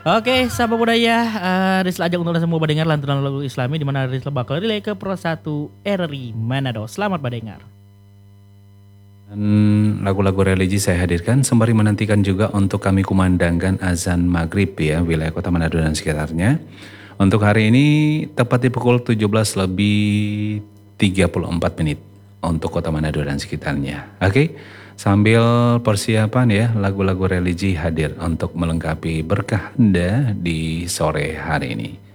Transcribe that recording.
Oke, sahabat budaya, Rizal ajak untuk semua mendengar lantunan lagu Islami di mana Rizal bakal relay ke Pro 1 RRI Manado. Selamat mendengar. Dan lagu-lagu religi saya hadirkan sembari menantikan juga untuk kami kumandangkan azan maghrib ya wilayah kota Manado dan sekitarnya. Untuk hari ini tepat di pukul 17 lebih 34 menit untuk kota Manado dan sekitarnya. Oke, sambil persiapan ya lagu-lagu religi hadir untuk melengkapi berkah Anda di sore hari ini.